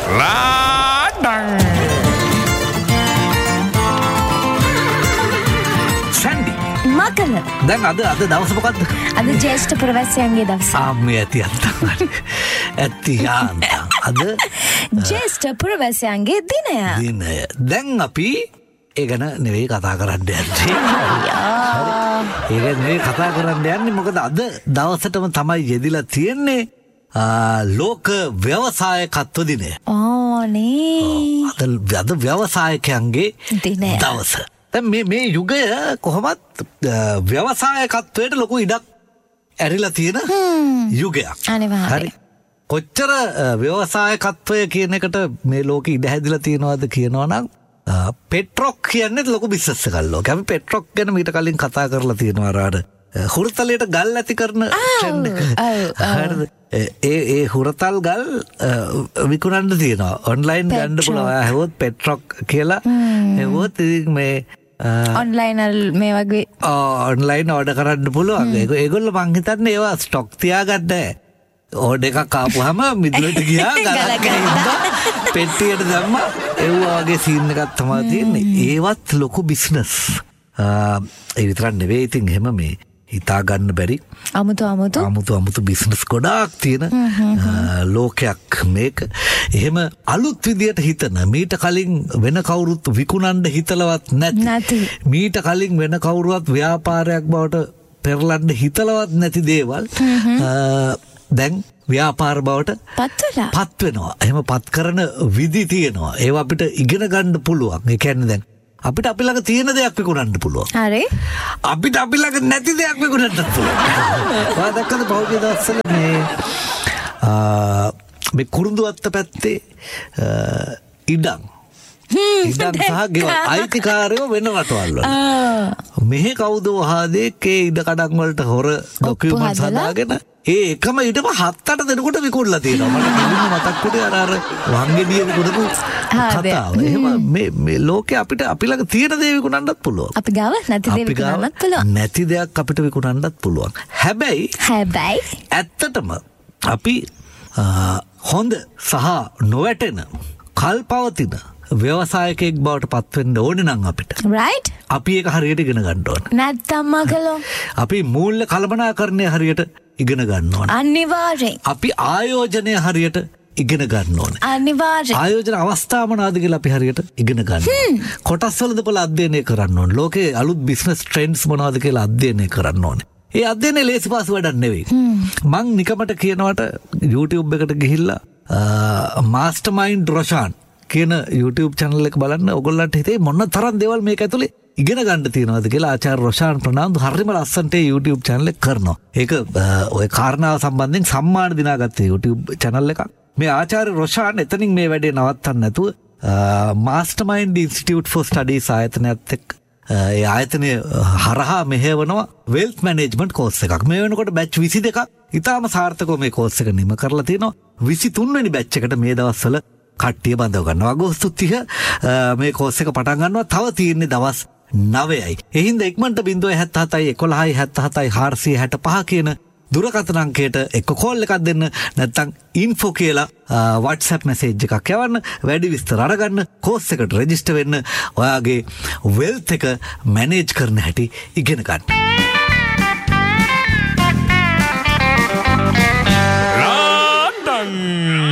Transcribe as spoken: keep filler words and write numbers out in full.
Laden Sandy මකල දැන් අද අද දවස මොකද්ද? අද ජේෂ්ඨ පුරවැසියන්ගේ දවස. ආ මේ ඇති අත්තන් ඇති යාන්තම් අද ජේෂ්ඨ පුරවැසියන්ගේ දිනය. දිනය. දැන් අපි ඒ ගැන නෙවෙයි කතා කරන්න යන්නේ. ඒ ගැන නෙවෙයි කතා කරන්න යන්නේ මොකද අද දවසටම තමයි යෙදිලා තියෙන්නේ ලෝක ව්‍යවසායකත්ව දිනය. ඕනේ. අද අද ව්‍යවසායකයන්ගේ දිනය. දවස. දැන් මේ මේ යුගය කොහොමත් ව්‍යවසායකත්වයට ලොකු ඉඩක් ඇරිලා තියෙන යුගයක්. අනිවාර්යයෙන්. කොච්චර ව්‍යවසායකත්වය කියන එකට මේ ලෝකෙ ඉඩ හැදිලා තියෙනවද කියනවා නම් පෙට්‍රොක් කියන්නේ ලොකු බිස්නස් එකක් ලෝකෙ. අපි පෙට්‍රොක් ගැන මීට කලින් කතා කරලා තියෙනවා අර හුරතලයට ගල් ඇති කරන ට්‍රෙන්ඩ් එක. හරිද? ඒ ඒ හුරතල් ගල් විකුණන්න තියෙනවා. ඔන්ලයින් ගන්න පුළුවන්. ඔයා හෙවොත් පෙට්‍රොක් කියලා හෙවොත් ඉතින් මේ ඔන්ලයින් මේ වගේ ඔන්ලයින් ඕඩර් කරන්න පුළුවන්. ඒගොල්ලෝ මං හිතන්නේ ඒවා ස්ටොක් තියාගන්න නැහැ. ඕඩර් එකක් ආපුවාම මිදුලට ගියා ගලක් ගිහින්දා පෙට්ටියට දැම්මා. ඒවා වගේ සීන් එකක් තමයි තියෙන්නේ. ඒවත් ලොකු බිස්නස්. ඒ විතරක් නෙවෙයි ඉතින් එහෙම මේ හිතා ගන්න බැරි අමුතු අමුතු අමුතු අමුතු බිස්නස් ගොඩාක් තියෙන ලෝකයක් මේක. එහෙම අලුත් විදියට හිතන මීට කලින් වෙන කවුරුත් විකුණන්න හිතලවත් නැති මීට කලින් වෙන කවුරුවත් ව්‍යාපාරයක් බවට පෙරලන්න හිතලවත් නැති දේවල් දැන් ව්‍යාපාර බවට පත් පත් වෙනවා. එහෙම පත් කරන විදි තියෙනවා. ඒවා අපිට ඉගෙන ගන්න පුළුවන්. ඒ කියන්නේ දැන් අපිට අපි ළඟ තියෙන දෙයක් විකුණන්න පුළුවන්. හරි. අපිට අපි ළඟ නැති දෙයක් විකුණන්න පුළුවන්. ඔයා දැක්කද පහුගිය දවස්වල මේ මේ කුරුඳුවත්ත පැත්තේ ඉඩම් ඉඩම් සහ ගෙවල් අයිතිකාරයෝ වෙන රටවල් වල. මෙහි කවුද වහදේ කේ ඉඩ කඩම් වලට හොර ඩොකියුමන්ට්ස් හදාගෙන ඒ එකම ඊටම හත් අට දෙනෙකුට විකුණලා තියෙනවා. මට මුලින්ම මතක් වුණේ අර අර වංගෙඩිය විකුණපු කතාව. එහෙම මේ මේ ලෝකේ අපිට අපි ළඟ තියෙන දේ විකුණන්නත් පුළුවන්. අපි ගාව නැති දේ විකුණන්නත් පුළුවන්. නැති දෙයක් අපිට විකුණන්නත් පුළුවන්. හැබැයි හැබැයි ඇත්තටම අපි හොඳ සහ නොවැටෙන කල්පවතින ව්‍යවසායකයෙක් බවට පත් වෙන්න ඕනේ නම් අපිට. right? අපි ඒක හරියට ඉගෙන ගන්න ඕනේ. නැත්තම් මකලෝ. අපි මූල්‍ය කළමනාකරණය හරියට ඉගෙන ගන්න ඕනේ. අනිවාර්යෙන්. අපි ආයෝජනය හරියට ඉගෙන ගන්න ඕනේ. අනිවාර්යෙන්. ආයෝජන අවස්ථා මොනවාද කියලා අපි හරියට ඉගෙන ගන්න ඕනේ. කොටස් වලද පොළ අධ්‍යයනය කරන්න ඕනේ. ලෝකේ අලුත් බිස්නස් ට්‍රෙන්ඩ්ස් මොනවාද කියලා අධ්‍යයනය කරන්න ඕනේ. ඒ අධ්‍යයනය ලේසි පාසු වැඩක් නෙවෙයි. මං නිකමට කියනවට YouTube එකට ගිහිල්ලා මාස්ටර්මයින්ඩ් රොෂාන් කියන YouTube channel එක බලන්න ඔයගොල්ලන්ට හිතේ මොන තරම් දේවල් මේක ඇතුලේ ඉගෙන ගන්න තියෙනවද කියලා ආචාර්ය රොෂාන් ප්‍රනාන්දු හරිම ලස්සනට YouTube channel එක කරනවා. ඒක ඔය කාරණාව සම්බන්ධයෙන් සම්මාන දිනාගත්ත YouTube channel එකක්. මේ ආචාර්ය රොෂාන් එතනින් මේ වැඩේ නවත්තන්න නැතුව Mastermind Institute for Studies ආයතනයත් එක්ක ඒ ආයතනය හරහා මෙහෙවනවා wealth management course එකක්. මේ වෙනකොට batch විසි දෙකක් ඉතාම සාර්ථකව මේ course එක නිම කරලා තිනවා. විසි තුන් වෙනි batch එකට මේ දවස්වල කට්ටිය බඳව ගන්නවා. අගෝස්තු තිහ මේ කෝස් එක පටන් ගන්නවා. තව තියෙන්නේ දවස් නවයයි. ඒ හින්දා ඉක්මනට ज़ीरो सात सात එකොළහයි හතළිස් හතයි හාරසිය හැටපහ කියන දුරකථන අංකයට එක්ක කෝල් එකක් දෙන්න නැත්නම් info කියලා WhatsApp message එකක් යවන්න. වැඩි විස්තර අරගන්න කෝස් එකට රෙජිස්ටර් වෙන්න. ඔයාගේ wealth එක manage කරන හැටි ඉගෙන ගන්න.